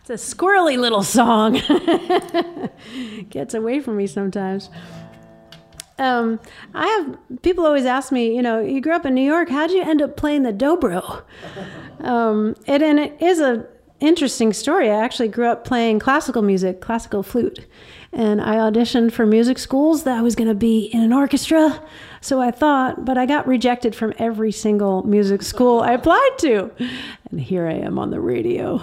It's a squirrely little song. Gets away from me sometimes. People always ask me, you grew up in New York, how'd you end up playing the dobro? And it is a interesting story. I actually grew up playing classical music, classical flute. And I auditioned for music schools that I was going to be in an orchestra. So I thought, but I got rejected from every single music school I applied to. And here I am on the radio.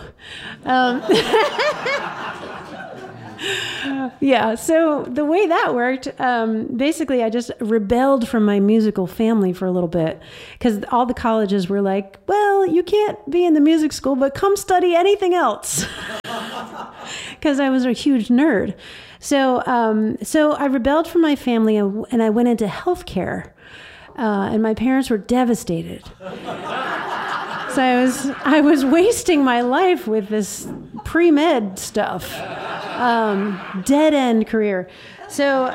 Yeah, so the way that worked, basically I just rebelled from my musical family for a little bit because all the colleges were like, well, you can't be in the music school, but come study anything else. Because I was a huge nerd. So I rebelled from my family and I went into healthcare, and my parents were devastated. So I was wasting my life with this pre-med stuff, dead end career. So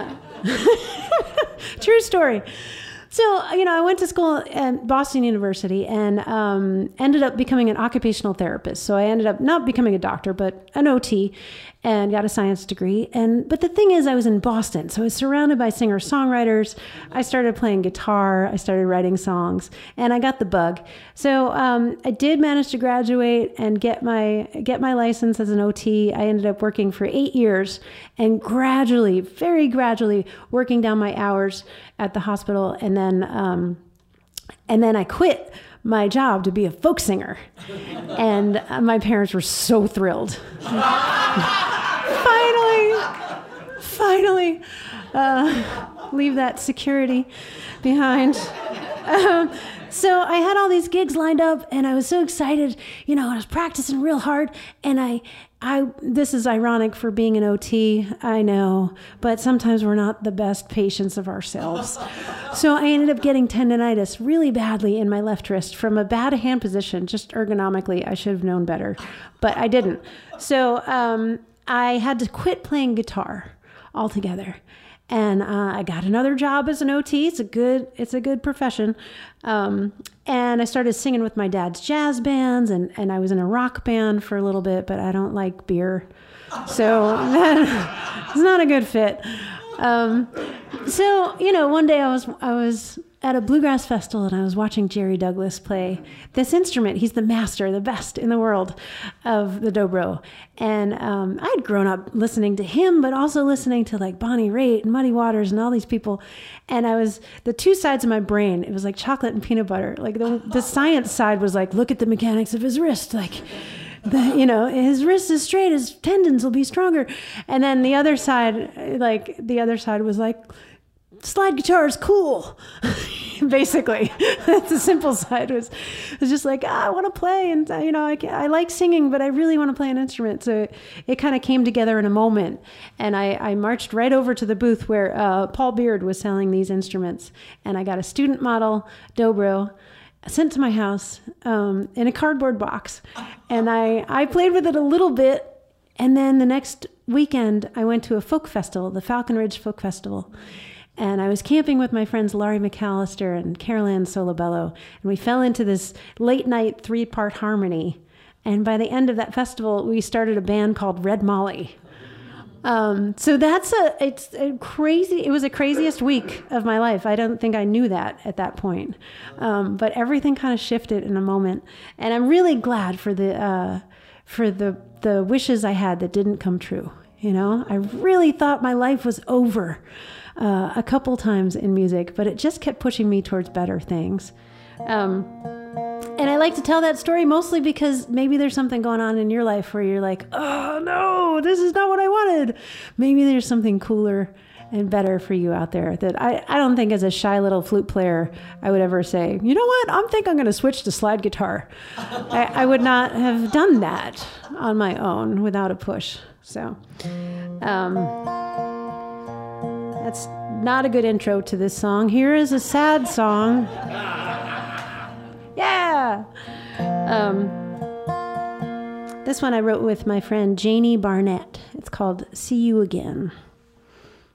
true story. So, I went to school at Boston University and ended up becoming an occupational therapist. So I ended up not becoming a doctor, but an OT, and got a science degree. But the thing is, I was in Boston, so I was surrounded by singer-songwriters. I started playing guitar. I started writing songs, and I got the bug. So I did manage to graduate and get my license as an OT. I ended up working for 8 years, and gradually, very gradually, working down my hours at the hospital, and then I quit my job to be a folk singer, and my parents were so thrilled. Finally, leave that security behind. So I had all these gigs lined up, and I was so excited. I was practicing real hard, and this is ironic for being an OT, I know, but sometimes we're not the best patients of ourselves. So I ended up getting tendonitis really badly in my left wrist from a bad hand position, just ergonomically. I should have known better, but I didn't. So I had to quit playing guitar altogether. And I got another job as an OT. It's a good profession. And I started singing with my dad's jazz bands, and I was in a rock band for a little bit, but I don't like beer. So it's not a good fit. So, one day I was at a bluegrass festival, and I was watching Jerry Douglas play this instrument. He's the master, the best in the world of the dobro. And I'd grown up listening to him, but also listening to like Bonnie Raitt and Muddy Waters and all these people. And the two sides of my brain, it was like chocolate and peanut butter. Like the science side was like, look at the mechanics of his wrist. Like, his wrist is straight, his tendons will be stronger. And then the other side was like, slide guitar is cool. Basically, the simple side was just like, I want to play, and I like singing, but I really want to play an instrument. So it kind of came together in a moment, and I marched right over to the booth where Paul Beard was selling these instruments, and I got a student model dobro sent to my house in a cardboard box, and I played with it a little bit, and then the next weekend I went to a folk festival, the Falcon Ridge Folk Festival. And I was camping with my friends Laurie McAllister and Carol Ann Solobello, and we fell into this late night 3-part harmony. And by the end of that festival, we started a band called Red Molly. So it was the craziest week of my life. I don't think I knew that at that point. But everything kind of shifted in a moment. And I'm really glad for the wishes I had that didn't come true. I really thought my life was over a couple times in music, but it just kept pushing me towards better things. And I like to tell that story mostly because maybe there's something going on in your life where you're like, oh no, this is not what I wanted. Maybe there's something cooler and better for you out there that I don't think as a shy little flute player I would ever say, you know what, I think I'm going to switch to slide guitar. I would not have done that on my own without a push. So that's not a good intro to this song. Here is a sad song. Yeah! This one I wrote with my friend Janie Barnett. It's called See You Again.